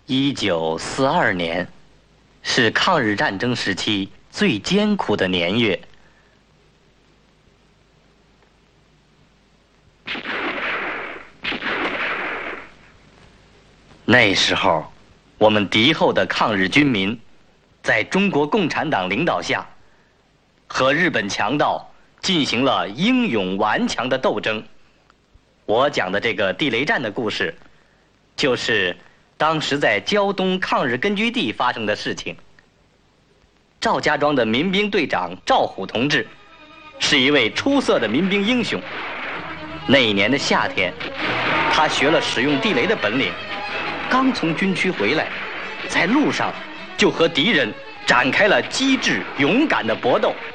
1942年，是抗日战争时期最艰苦的年月。那时候，我们敌后的抗日军民，在中国共产党领导下，和日本强盗进行了英勇顽强的斗争。我讲的这个地雷战的故事，就是当时在胶东抗日根据地发生的事情。赵家庄的民兵队长赵虎同志，是一位出色的民兵英雄。那一年的夏天，他学了使用地雷的本领，刚从军区回来，在路上就和敌人展开了机智勇敢的搏斗。